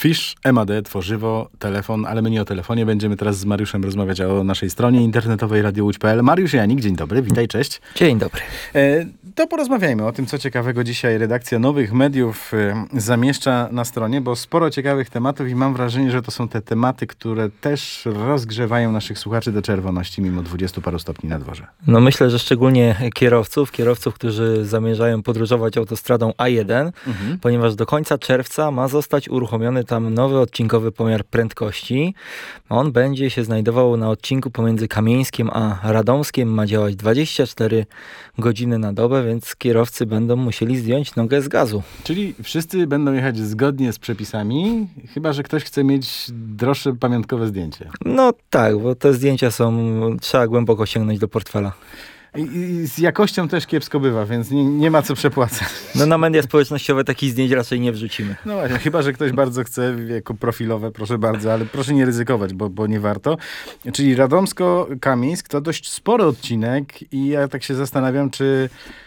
Fish, MAD, tworzywo, telefon, ale my nie o telefonie. Będziemy teraz z Mariuszem rozmawiać o naszej stronie internetowej radiołódź.pl. Mariusz Janik, dzień dobry, witaj, cześć. Dzień dobry. To porozmawiajmy o tym, co ciekawego dzisiaj redakcja Nowych Mediów zamieszcza na stronie, bo sporo ciekawych tematów i mam wrażenie, że to są te tematy, które też rozgrzewają naszych słuchaczy do czerwoności mimo 20 paru stopni na dworze. No myślę, że szczególnie kierowców, którzy zamierzają podróżować autostradą A1, ponieważ do końca czerwca ma zostać uruchomiony tam nowy odcinkowy pomiar prędkości. On będzie się znajdował na odcinku pomiędzy Kamieńskiem a Radomskiem. Ma działać 24 godziny na dobę, więc kierowcy będą musieli zdjąć nogę z gazu. Czyli wszyscy będą jechać zgodnie z przepisami, chyba że ktoś chce mieć droższe pamiątkowe zdjęcie. No tak, bo te zdjęcia trzeba głęboko sięgnąć do portfela. I z jakością też kiepsko bywa, więc nie ma co przepłacać. No na media społecznościowe takich zdjęć raczej nie wrzucimy. No właśnie, chyba że ktoś bardzo chce, jako profilowe, proszę bardzo, ale proszę nie ryzykować, bo nie warto. Czyli Radomsko-Kamieńsk to dość spory odcinek i ja tak się zastanawiam, czy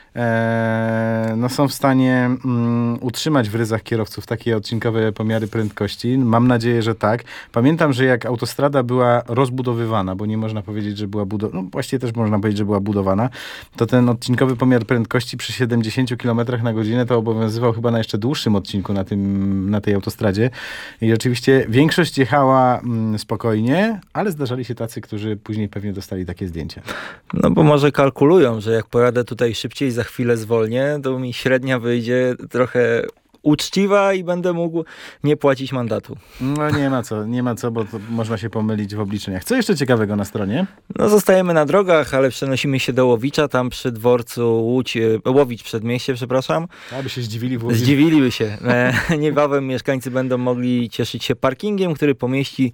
są w stanie utrzymać w ryzach kierowców takie odcinkowe pomiary prędkości. Mam nadzieję, że tak. Pamiętam, że jak autostrada była rozbudowywana, bo nie można powiedzieć, że była właściwie też można powiedzieć, że była budowana, to ten odcinkowy pomiar prędkości przy 70 km na godzinę to obowiązywał chyba na jeszcze dłuższym odcinku na tej autostradzie. I oczywiście większość jechała spokojnie, ale zdarzali się tacy, którzy później pewnie dostali takie zdjęcie. No bo może kalkulują, że jak pojadę tutaj szybciej, za chwilę zwolnię, to mi średnia wyjdzie trochę uczciwa i będę mógł nie płacić mandatu. No nie ma co, bo to można się pomylić w obliczeniach. Co jeszcze ciekawego na stronie? No zostajemy na drogach, ale przenosimy się do Łowicza, tam przy dworcu Łowicz Przedmieście, przepraszam. Aby się zdziwili w Łowiczu. Zdziwiliby się. Niebawem mieszkańcy będą mogli cieszyć się parkingiem, który pomieści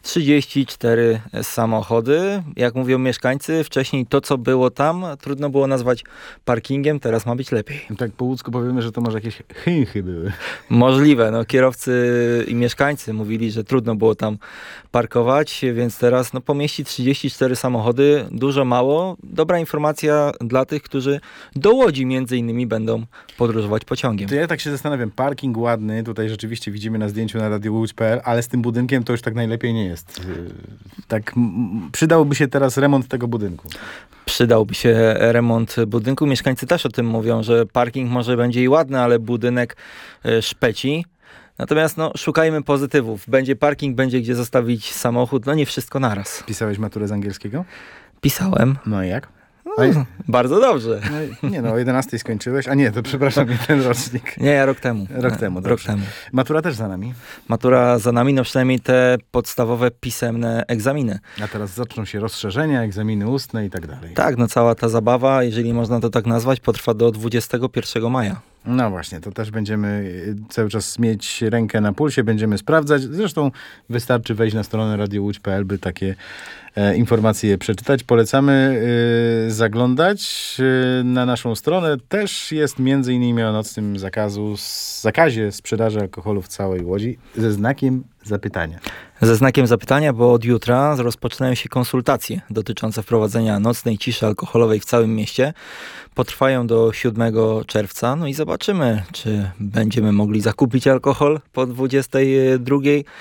34 samochody. Jak mówią mieszkańcy, wcześniej to, co było tam, trudno było nazwać parkingiem, teraz ma być lepiej. Tak po łódzku powiemy, że to może jakieś chynchy były. Możliwe. No, kierowcy i mieszkańcy mówili, że trudno było tam parkować, więc teraz pomieści 34 samochody. Dużo, mało. Dobra informacja dla tych, którzy do Łodzi między innymi będą podróżować pociągiem. To ja tak się zastanawiam. Parking ładny. Tutaj rzeczywiście widzimy na zdjęciu na radiołódź.pl, ale z tym budynkiem to już tak najlepiej nie jest. Tak przydałby się teraz remont tego budynku. Przydałby się remont budynku. Mieszkańcy też o tym mówią, że parking może będzie i ładny, ale budynek szpeci. Natomiast szukajmy pozytywów. Będzie parking, będzie gdzie zostawić samochód. Nie wszystko naraz. Pisałeś maturę z angielskiego? Pisałem. No i jak? Bardzo dobrze. O 11 skończyłeś. A nie, to przepraszam, nie ten rocznik. Nie, ja rok temu. Rok temu. Matura też za nami? Matura za nami, przynajmniej te podstawowe pisemne egzaminy. A teraz zaczną się rozszerzenia, egzaminy ustne i tak dalej. Tak, cała ta zabawa, jeżeli można to tak nazwać, potrwa do 21 maja. No właśnie, to też będziemy cały czas mieć rękę na pulsie, będziemy sprawdzać. Zresztą wystarczy wejść na stronę radiołódź.pl, by takie informacje przeczytać. Polecamy zaglądać na naszą stronę. Też jest między innymi o nocnym zakazie sprzedaży alkoholu w całej Łodzi ze znakiem zapytania. Ze znakiem zapytania, bo od jutra rozpoczynają się konsultacje dotyczące wprowadzenia nocnej ciszy alkoholowej w całym mieście. Potrwają do 7 czerwca. I zobaczymy, czy będziemy mogli zakupić alkohol po 22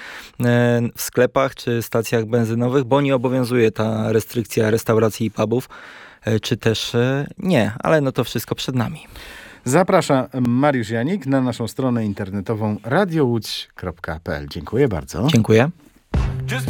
w sklepach czy stacjach benzynowych, bo nie obowiązuje ta restrykcja restauracji i pubów, czy też nie, ale to wszystko przed nami. Zaprasza Mariusz Janik na naszą stronę internetową radiołódź.pl. Dziękuję bardzo. Dziękuję.